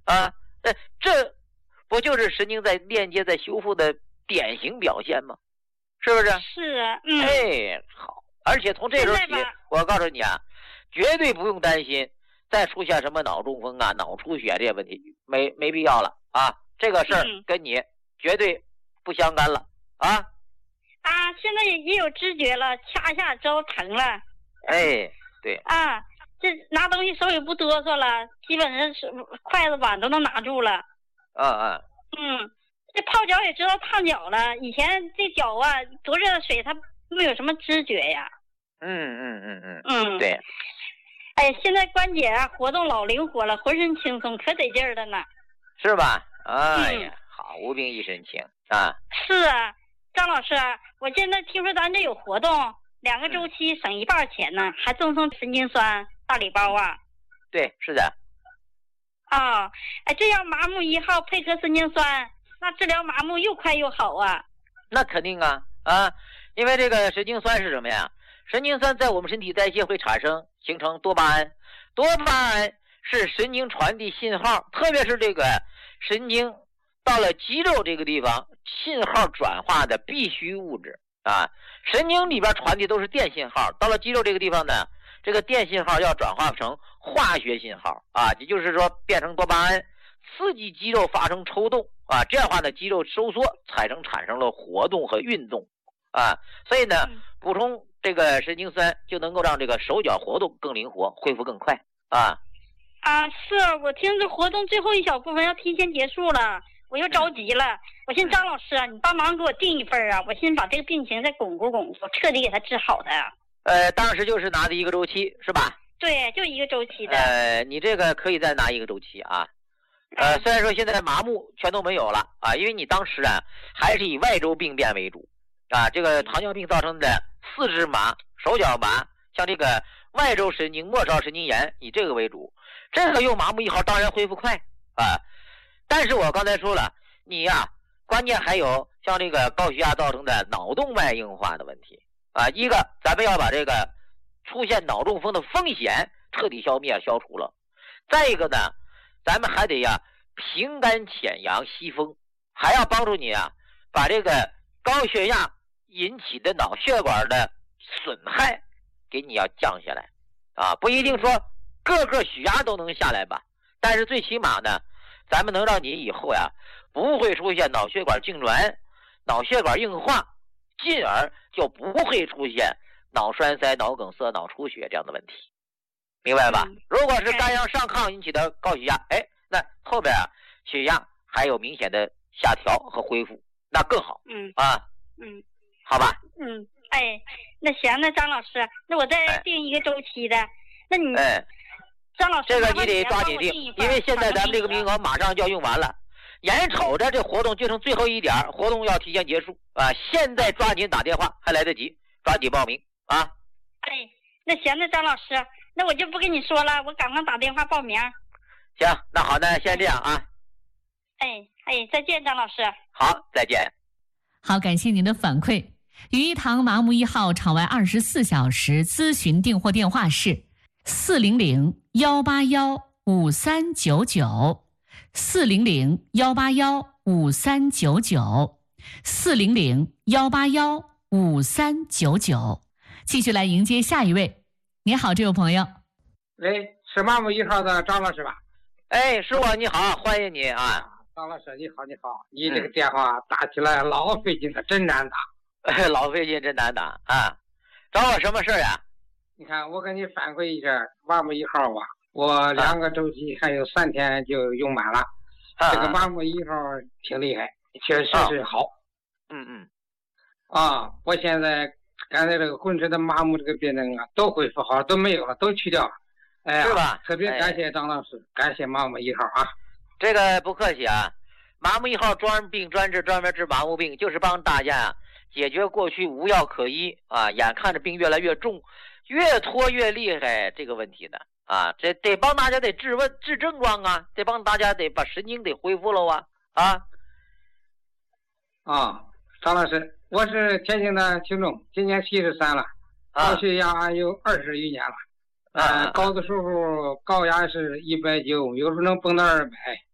啊，这不就是神经在链接、在修复的典型表现吗？是不是？ 是啊， 哎，好，而且从这时候起，我告诉你啊，绝对不用担心再出现什么脑中风啊、脑出血这些问题，没必要了啊。这个事儿跟你绝对不相干了啊。 现在也有知觉了，掐一下之后疼了。 哎，对啊，这拿东西手也不哆嗦了，基本上是筷子碗都能拿住了。这泡脚也知道烫脚了，以前这脚啊多热的水它没有什么知觉呀。 对。 哎，现在关节啊活动老灵活了，浑身轻松，可得劲儿了呢。 是吧？哎呀，好，无病一身轻啊。 是啊，张老师，我现在听说咱这有活动，2个周期省1半钱呢，还赠送神经酸大礼包啊。 对，是的。 这样麻木1号配合神经酸，那治疗麻木又快又好啊。 那肯定啊，因为这个神经酸是什么呀？神经酸在我们身体代谢会形成多巴胺，多巴胺是神经传递信号，特别是这个神经到了肌肉这个地方，信号转化的必须物质啊。神经里边传递都是电信号，到了肌肉这个地方呢，这个电信号要转化成化学信号啊，也就是说变成多巴胺，刺激肌肉发生抽动啊，这样的话呢，肌肉收缩产生了活动和运动啊，所以呢，补充这个神经酸就能够让这个手脚活动更灵活，恢复更快啊。 是我听这活动最后一小部分要提前结束了，我又着急了。我寻思张老师啊，你帮忙给我订一份啊，我寻思把这个病情再巩固巩固，彻底给他治好的。 当时就是拿的1个周期是吧？ 对，就1个周期的。 你这个可以再拿1个周期啊。虽然说现在麻木全都没有了啊，因为你当时啊还是以外周病变为主啊，这个糖尿病造成的四肢麻、手脚麻，像这个外周神经末梢神经炎以这个为主，这个用麻木1号当然恢复快啊。但是我刚才说了，你呀，关键还有像这个高血压造成的脑动脉硬化的问题啊。一个，咱们要把这个出现脑中风的风险彻底消除了。再一个呢，咱们还得平肝潜阳息风，还要帮助你把这个高血压引起的脑血管的损害给你要降下来啊。不一定说个血压都能下来吧，但是最起码呢，咱们能让你以后不会出现脑血管痉挛、脑血管硬化，进而就不会出现脑栓塞、脑梗塞、脑出血这样的问题，明白吧？如果是肝阳上亢引起的高血压，那后边血压还有明显的下调和恢复，那更好。好吧。 那行，那张老师，那我再定1个周期的。那你张老师， 这个你得抓紧定，因为现在咱们这个名额马上就要用完了，眼瞅着这活动就剩最后一点，活动要提前结束啊！现在抓紧打电话还来得及，抓紧报名啊！ 那行，那张老师，那我就不跟你说了，我赶快打电话报名。 行，那好的，先这样啊。 再见，张老师。 好，再见。 好，感谢您的反馈。于一堂麻木1号场外24小时咨询订货电话是401-181-5399，401-181-5399，401-181-5399。继续来迎接下一位。你好，这位朋友。 喂，是麻木1号的张老师吧？ 是我，你好，欢迎你啊。 张老师，你好，你这个电话打起来老费劲了，真难打。 老费劲，真难打啊！找我什么事呀？ 你看，我给你反馈一下，麻木1号我2个周期还有3天就用满了。这个麻木1号挺厉害，确实是好。我现在刚才这个浑身的麻木这个病症都恢复好，都没有了，都去掉了。 是吧？ 特别感谢张老师，感谢麻木1号啊。 这个不客气啊，麻木1号专病专治，专门治麻木病，就是帮大家解决过去无药可医啊，眼看着病越来越重，越拖越厉害这个问题的啊，这得帮大家得治症状啊，得帮大家得把神经得恢复了张老师，我是天津的听众，今年73了，高血压有20余年了，高的时候高压是190，有时候能蹦到200，